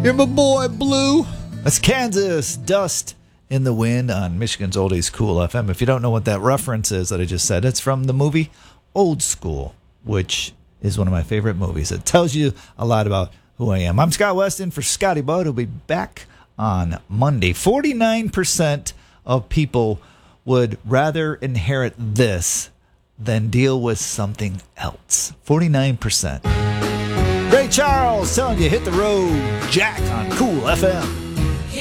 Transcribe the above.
You're my boy, Blue. That's Kansas Dust in the Wind on Michigan's Oldies Cool FM. If you don't know what that reference is that I just said, it's from the movie Old School, which is one of my favorite movies. It tells you a lot about who I am. I'm Scott Weston for Scotty Bud. He'll be back on Monday. 49% of people would rather inherit this than deal with something else. 49%. Ray Charles telling you hit the road, Jack on Cool FM.